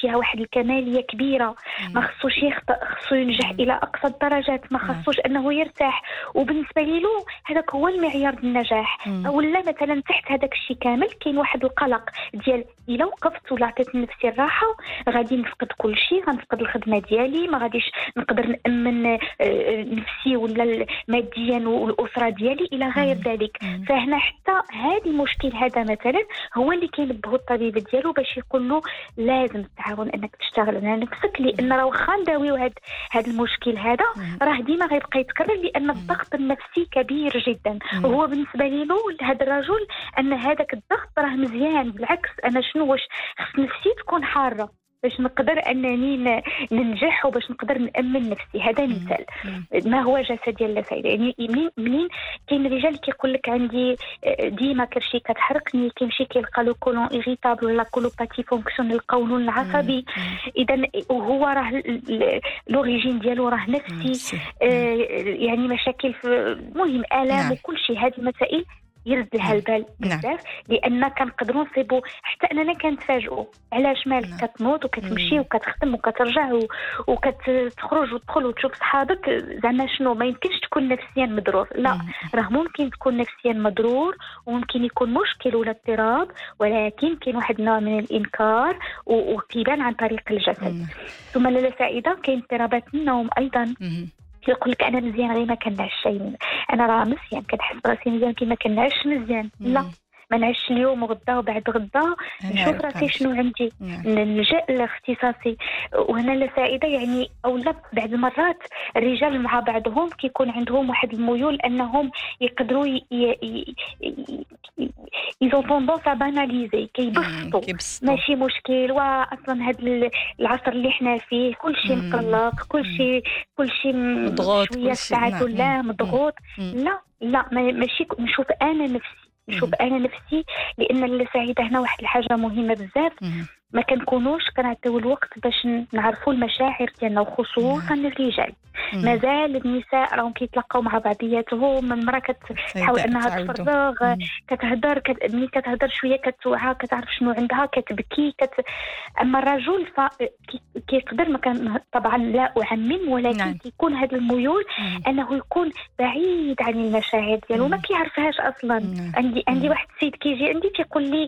فيها واحد الكماليه كبيره، ما خصوش يخطئ، خصو ينجح الى اقصى الدرجات، ما خصوش انه يرتاح. وبالنسبه لي له هذاك هو المعيار النجاح. ولا مثلا تحت هذاك الشيء كامل كاين واحد القلق ديال الا وقفت ولا عطيت لنفسي الراحه غادي نفقد كل شيء، غنفقد الخدمه ديالي، ما غاديش نقدر نامن نفسي ولا ماديا والاسره ديالي الى غير ذلك. فهنا حتى هذا المشكل هذا مثلا هو اللي كينبهو الطبيب ديالو باش يقول له لازم التعاون انك تشتغل على نفسك، لان راه واخا نداويو هذا المشكل هذا راه ديما غيبقى يتكرر، لان الضغط النفسي كبير جدا. وهو بالنسبه لي هذا الرجل ان هذاك الضغط راه مزيان، بالعكس انا شنو واش خص نفسي تكون حاره باش نقدر انني ننجح وباش نقدر نامن نفسي. هذا مثال ما هو جسدي لا فايده. يعني منين كاين رجال كيقول لك عندي ديما كرشي كتحرقني، كيمشي كيلقى لو كولون ايريتابل ولا كولوباتي فونكسيون القولون العصبي، اذا وهو راه لوريجين ديالو راه نفسي. يعني مشاكل المهم الام وكل شيء. هذه المسائل يرد لها البال بزاف، لان كنقدروا نصيبوا حتى اننا كنتفاجئوا علاش مالك كتنوض وكتمشي وكتخدم وكترجع وكتخرج وتدخل وتشوف صحابك. زعما شنو ما يمكنش تكون نفسيا مضرور؟ لا، راه ممكن تكون نفسيا مضرور وممكن يكون مشكل ولا اضطراب، ولكن كاين واحد النوع من الانكار وكيبان عن طريق الجسد. ثم لا فائده كاين اضطرابات النوم ايضا. يقول لك انا مزيان غير ما كنعش شيء، انا راه مزيان كنحس براسي مزيان كي ما كنعش مزيان. لا، ما نعش اليوم وغدا وبعد غدا، نشوف راسي شنو عندي، نلجأ لاختصاصي. وهنا الفائده يعني اولا بعض المرات الرجال مع بعضهم كيكون عندهم واحد الميول انهم يقدروا يزون طوندونس باناليزي، كيبسطوا ماشي مشكل. واصلا هذا العصر اللي احنا فيه كل شيء مقلق، كل شيء مضغوط، شويه ساعات ولا مضغوط. لا ماشي نشوف انا نفسي لان السعيده هنا واحد الحاجه مهمه بزاف. ما كنكونوش كنعطيو الوقت باش نعرفوا المشاعر ديالنا، وخصوصا الرجال. مازال النساء راهم كيتلاقاو مع بعضياتهم، المراه كتحاول انها تفرغ، كتهضر ملي كتهضر شويه كتوعى، كتعرف شنو عندها، كتبكي اما الرجل كيقدر ما كان طبعا لا اعمم، ولكن كيكون هذا الميول انه يكون بعيد عن المشاعر ديالو، ما كيعرفهاش اصلا. عندي واحد السيد كيجي عندي كيقول لي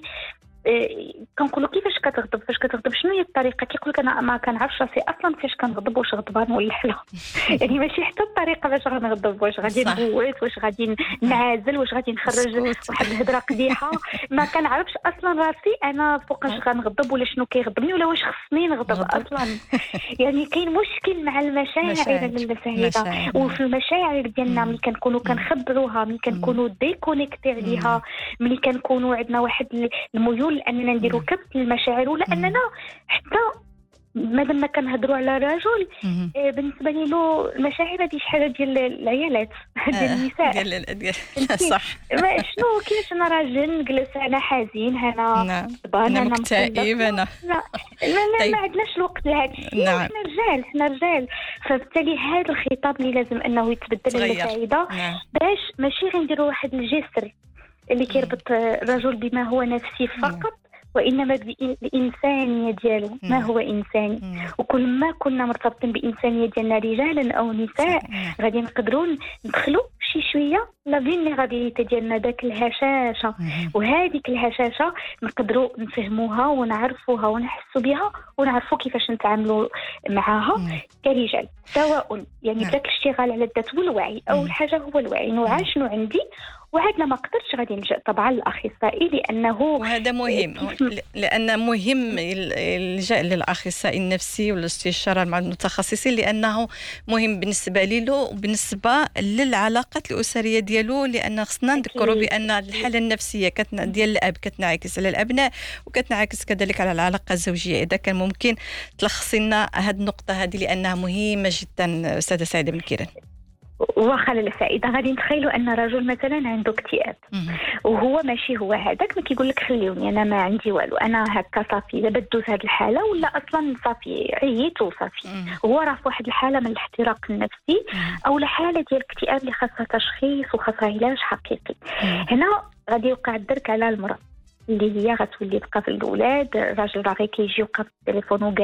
كنقولوا كيفاش كتغضب شنو هي الطريقه؟ كيقول لك انا ما كنعرفش راسي اصلا فاش كنغضب، واش غضبان ولا لا. يعني ماشي حتى الطريقه باش غنغضب، واش غادي نغوت، واش غادي نعازل، واش غادي نخرج واحد الهضره قبيحه. ما كنعرفش اصلا راسي انا فوقاش غنغضب ولا شنو كيغضبني ولا واش خصني نغضب اصلا. يعني كاين مشكل مع المشاعر الفهيده. وفي المشاعر ديالنا ملي كنكونوا كنخبروها، ملي كنكونوا ديكونيكتي عليها، ملي كنكونوا عندنا واحد الميول لاننا نديروا كبت المشاعر، ولا اننا حتى مادام ما كنهضروا على رجل بالنسبه لي له المشاعر هذه شي حاجه ديال العيالات ديال النساء ديال صح. شنو كاينش انا راجل نجلس انا حزين انا طبعا انا مكتئب انا لا ما عندناش الوقت لهذا الشيء. احنا رجال فبالتالي هذا الخطاب اللي لازم انه يتبدل للفائده باش ماشي غنديروا واحد الجسر اللي كيربط الرجل بما هو نفسي فقط، وإنما بالإنسانية ديالو ما هو إنساني. وكل ما كنا مرتبطين بإنسانية ديالنا رجالا أو نساء غادي نقدروا ندخلوا شي شوية لا فيلنيرابيليتي ديالنا، داك الهشاشة. وهذيك الهشاشة نقدروا نفهموها ونعرفوها ونحسوا بها ونعرفوا كيفاش نتعاملوا معها كرجال، سواء يعني بداك الاشتغال على الذات والوعي. أول حاجة هو الوعي، نوعى شنو عندي، وعاد لما قدرتش غادي نلجأ طبعا للأخصائي، لأنه وهذا مهم، لأن مهم اللجأ للأخصائي النفسي والاستشارة مع المتخصصين، لأنه مهم بالنسبة له وبالنسبة للعلاقات الأسرية ديالو. لأن خصنا نذكروا بأن الحالة النفسية ديال الأب كتنعكس على الأبناء وكتنعكس كذلك على العلاقة الزوجية. إذا كان ممكن تلخصي لنا هذه النقطة هذه لأنها مهمة جدا أستاذة سعيدة بن كيران. واخا الفائده غادي نتخيلوا ان رجل مثلا عنده اكتئاب وهو ماشي هو هذاك، ما كيقول لك خليوني انا ما عندي والو، انا هكا صافي دابا دوز هذه الحاله ولا اصلا صافي عييت وصافي. هو راه في واحد الحاله من الاحتراق النفسي او حاله ديال الاكتئاب اللي خاصها تشخيص وخاصها علاج حقيقي. هنا غادي يوقع الدرك على المراه اللي هي غتولي تبقى في الاولاد، الراجل راه غير كيجي يوقف في التليفون